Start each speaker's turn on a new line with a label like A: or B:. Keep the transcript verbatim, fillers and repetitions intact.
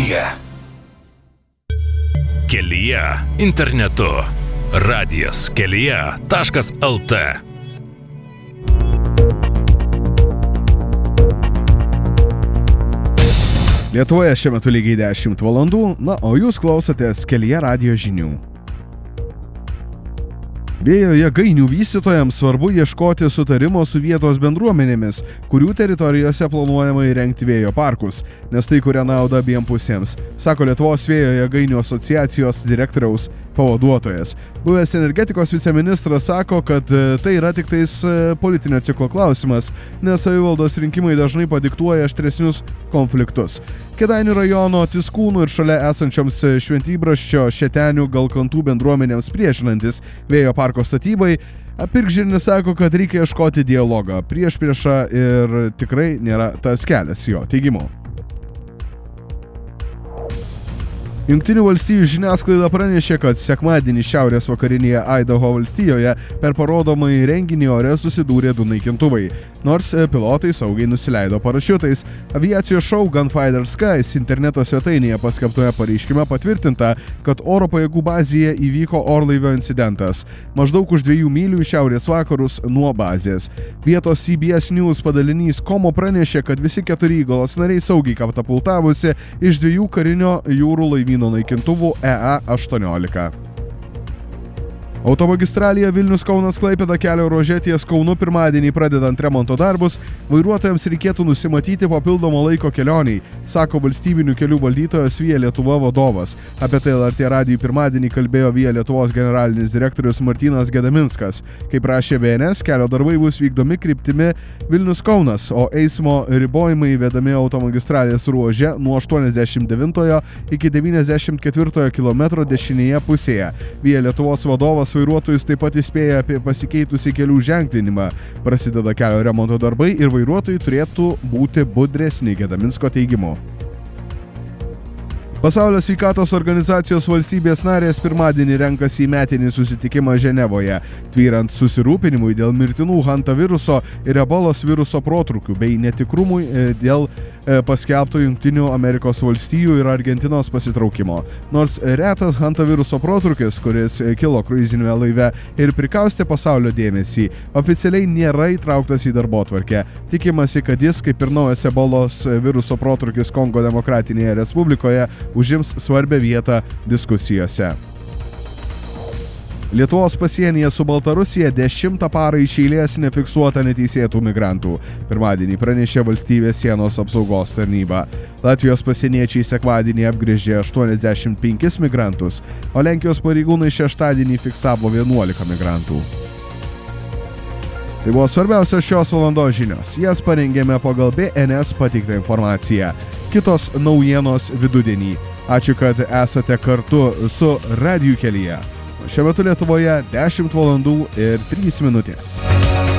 A: kelyje.
B: Kelyje internetu. Radijas kelyje taškas lt.
C: Lietuvoje šiuo metu lygiai dešimt valandų, na, o jūs klausotės Kelyje radijo žinių. Vėjo jėgainių vystytojams svarbu ieškoti sutarimo su vietos bendruomenėmis, kurių teritorijose planuojama įrengti vėjo parkus, nes tai kuria naudą abiem pusėms, sako Lietuvos vėjo jėgainių asociacijos direktoriaus pavaduotojas. Buvęs energetikos viceministras sako, kad tai yra tik tais politinio ciklo klausimas, nes savivaldos rinkimai dažnai padiktuoja aštresnius konfliktus. Kėdainių rajono Tiskūnų ir šalia esančioms Šventybrasčio, Šetenių, Galkantų bendruomenėms priešinantis vėjo parko statybai, Pirkžirnis sako, kad reikia ieškoti dialogą. Priešprieša ir tikrai nėra tas kelias jo teigimu. Jungtinių valstijų žiniasklaida pranešė, kad sekmadienį šiaurės vakarinėje Idaho valstijoje per parodomąjį renginį ore susidūrė du naikintuvai. Nors pilotai saugiai nusileido parašiutais, aviacijos šou Gunfighter Skies interneto svetainėje paskelbtoje pareiškime patvirtinta, kad oro pajėgų bazėje įvyko orlaivio incidentas, maždaug už dviejų mylių į šiaurės vakarus nuo bazės. Vietos C B S News padalinys Komo pranešė, kad visi keturi įgulos nariai saugiai katapultavosi iš dviejų karinio jūrų laivyno naikintuvų E A aštuoniolika. Automagistralėje Vilnius-Kaunas-Klaipėda kelio ruože ties Kaunu pirmadienį pradedant remonto darbus, vairuotojams reikėtų nusimatyti papildomą laiko kelioniai, sako valstybinių kelių valdytojas Via Lietuva vadovas. Apie tai L R T radijui pirmadienį kalbėjo Via Lietuvos generalinis direktorius Martynas Gedaminskas. Kaip rašė B N S, kelio darbai bus vykdomi kryptimi Vilnius-Kaunas, o eismo ribojimai vedami automagistralės ruože nuo aštuoniasdešimt devintojo iki devyniasdešimt ketvirtojo kilometro dešinėje pusėje. Via Lietuvos vadovas vairuotojus taip pat įspėja apie pasikeitusį kelių ženklinimą. Prasideda kelio remonto darbai ir vairuotojai turėtų būti budresni, Gedaminsko teigimu. Pasaulio sveikatos organizacijos valstybės narės pirmadienį renkasi į metinį susitikimą Ženevoje, tvyrant susirūpinimui dėl mirtinų hantaviruso ir ebolos viruso protrūkių bei netikrumui dėl paskelbto Jungtinių Amerikos valstijų ir Argentinos pasitraukimo. Nors retas hantaviruso protrūkis, kuris kilo kruizinėme laive ir prikaustė pasaulio dėmesį, oficialiai nėra įtrauktas į darbotvarkę. Tikimasi, kad jis, kaip ir naujas ebolos viruso protrūkis Kongo Demokratinėje Respublikoje, užims svarbę vietą diskusijose. Lietuvos pasienyje su Baltarusija dešimtą parą iš eilės nefiksuota neteisėtų migrantų. Pirmadienį pranešė valstybės sienos apsaugos tarnyba. Latvijos pasieniečiai sekmadienį apgręžė aštuoniasdešimt penkis migrantus, o Lenkijos pareigūnai šeštadienį fiksavo vienuolika migrantų. Tai buvo svarbiausios šios valandos žinios. Jas parengėme pagal B N S pateiktą informaciją. Kitos naujienos vidudienį. Ačiū, kad esate kartu su Radiju kelyje. Šiuo metu Lietuvoje dešimt valandų ir trys minutės.